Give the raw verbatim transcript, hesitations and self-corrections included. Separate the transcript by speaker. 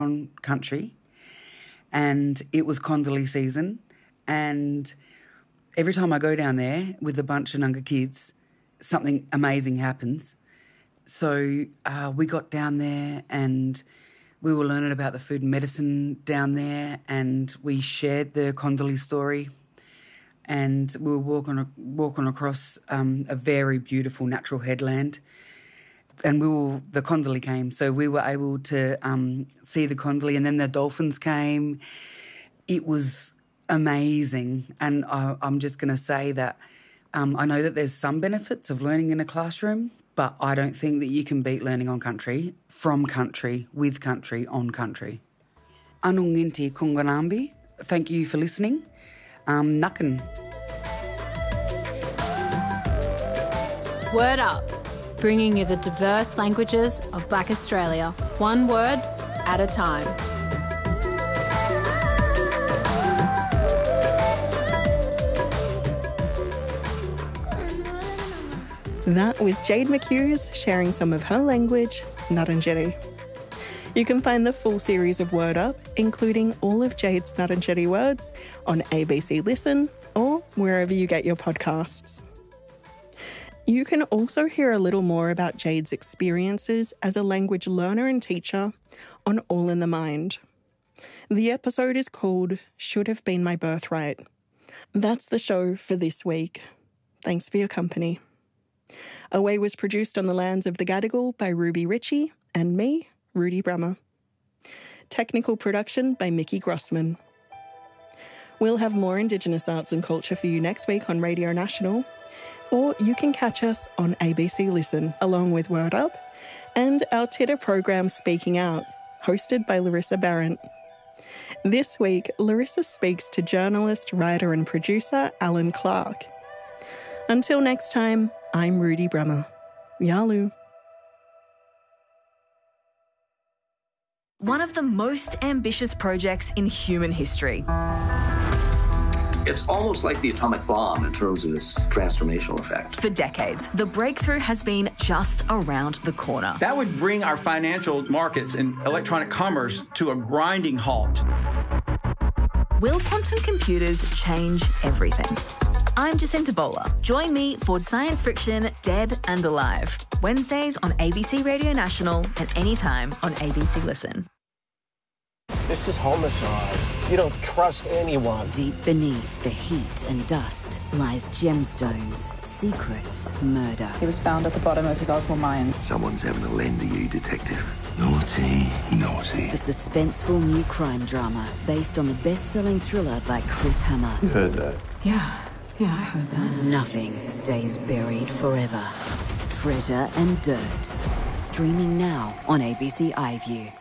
Speaker 1: on country, and it was Condolly season, and every time I go down there with a bunch of Nunga kids, something amazing happens. So uh, we got down there and we were learning about the food and medicine down there, and we shared the Condolly story, and we were walking walking across um, a very beautiful natural headland, and we were the Condolly came, so we were able to um, see the Condolly, and then the dolphins came. It was amazing, and I, I'm just going to say that um, I know that there's some benefits of learning in a classroom, but I don't think that you can beat learning on country, from country, with country, on country. Anunginti Kunganambi, thank you for listening. Um, Nakan.
Speaker 2: Word Up, bringing you the diverse languages of Black Australia, one word at a time.
Speaker 3: That was Jade McHughes sharing some of her language, Ngarrindjeri. You can find the full series of Word Up, including all of Jade's Ngarrindjeri words, on A B C Listen or wherever you get your podcasts. You can also hear a little more about Jade's experiences as a language learner and teacher on All in the Mind. The episode is called Should Have Been My Birthright. That's the show for this week. Thanks for your company. Away was produced on the lands of the Gadigal by Ruby Ritchie and me, Rudy Brummer. Technical production by Mickey Grossman. We'll have more Indigenous arts and culture for you next week on Radio National, or you can catch us on A B C Listen along with Word Up and our Titter program Speaking Out, hosted by Larissa Barrett. This week, Larissa speaks to journalist, writer and producer Alan Clark. Until next time, I'm Rudy Brummer. Yalu.
Speaker 4: One of the most ambitious projects in human history.
Speaker 5: It's almost like the atomic bomb in terms of its transformational effect.
Speaker 4: For decades, the breakthrough has been just around the corner.
Speaker 6: That would bring our financial markets and electronic commerce to a grinding halt.
Speaker 4: Will quantum computers change everything? I'm Jacinta Bowler. Join me for Science Friction Dead and Alive. Wednesdays on A B C Radio National and anytime on A B C Listen.
Speaker 7: This is homicide. You don't trust anyone.
Speaker 8: Deep beneath the heat and dust lies gemstones, secrets, murder.
Speaker 9: He was found at the bottom of his opal mine.
Speaker 10: Someone's having a lend to you, detective. Naughty, naughty.
Speaker 8: The suspenseful new crime drama based on the best-selling thriller by Chris Hammer.
Speaker 10: You heard that?
Speaker 9: Yeah. Yeah, I heard that.
Speaker 8: Nothing stays buried forever. Treasure and Dirt. Streaming now on A B C iView.